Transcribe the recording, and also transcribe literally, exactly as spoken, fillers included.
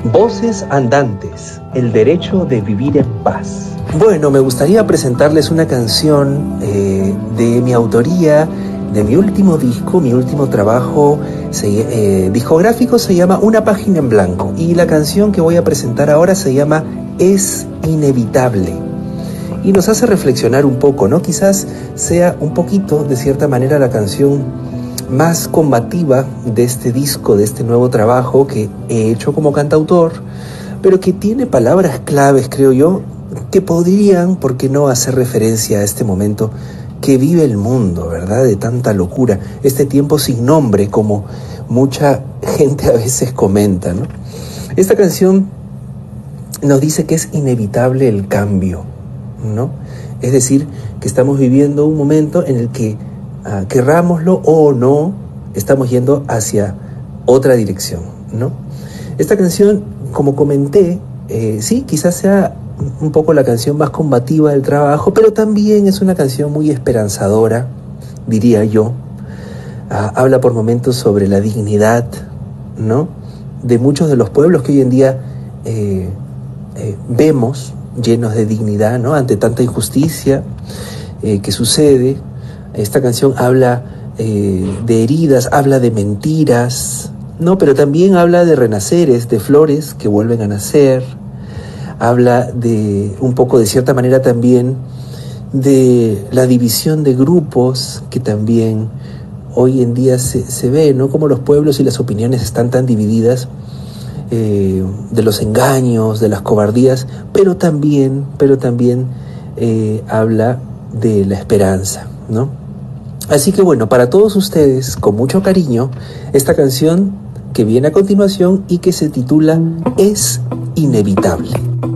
Voces andantes, el derecho de vivir en paz. Bueno, me gustaría presentarles una canción eh, de mi autoría, de mi último disco, mi último trabajo se, eh, discográfico se llama Una página en blanco. Y la canción que voy a presentar ahora se llama Es inevitable. Y nos hace reflexionar un poco, ¿no? Quizás sea un poquito, de cierta manera, la canción más combativa de este disco, de este nuevo trabajo que he hecho como cantautor, pero que tiene palabras claves, creo yo, que podrían, ¿por qué no?, hacer referencia a este momento que vive el mundo, ¿verdad?, de tanta locura, este tiempo sin nombre, como mucha gente a veces comenta, ¿no? Esta canción nos dice que es inevitable el cambio, ¿no? Es decir, que estamos viviendo un momento en el que, uh, querrámoslo o no, estamos yendo hacia otra dirección, ¿no? Esta canción, como comenté, eh, sí, quizás sea un poco la canción más combativa del trabajo, pero también es una canción muy esperanzadora, diría yo. Uh, habla por momentos sobre la dignidad, ¿no?, de muchos de los pueblos que hoy en día eh, eh, vemos llenos de dignidad, ¿no?, ante tanta injusticia eh, que sucede. Esta canción habla eh, de heridas, habla de mentiras, ¿no?, pero también habla de renaceres, de flores que vuelven a nacer. Habla de un poco, de cierta manera, también de la división de grupos que también hoy en día se, se ve, ¿no?, como los pueblos y las opiniones están tan divididas, eh, de los engaños, de las cobardías, pero también, pero también eh, habla de la esperanza, ¿no? Así que bueno, para todos ustedes, con mucho cariño, esta canción que viene a continuación y que se titula Es inevitable.